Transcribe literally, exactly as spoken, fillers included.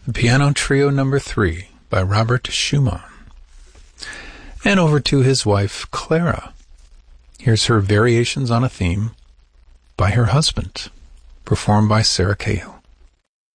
the Piano Trio Number three by Robert Schumann. And over to his wife, Clara. Here's her Variations on a Theme by her husband, performed by Sarah Cahill.